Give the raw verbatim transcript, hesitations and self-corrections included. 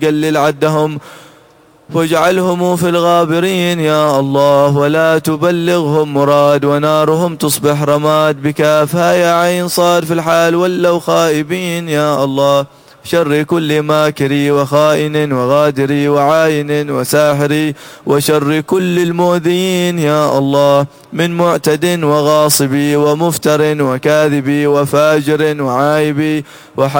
قلل عدهم واجعلهم في الغابرين يا الله، ولا تبلغهم مراد ونارهم تصبح رماد. بكافها يا عين صاد في الحال ولوا خائبين يا الله. شر كل ماكري وخائن وغادري وعاين وساحري، وشر كل المؤذين يا الله، من معتد وغاصبي ومفتر وكاذبي وفاجر وعايبي.